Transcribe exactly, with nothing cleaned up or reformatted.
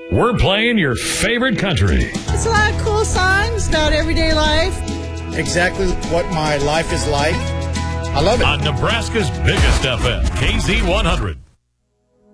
We're playing your favorite country. It's a lot of cool songs about everyday life. Exactly what my life is like. I love it. On Nebraska's biggest F M, K Z one hundred.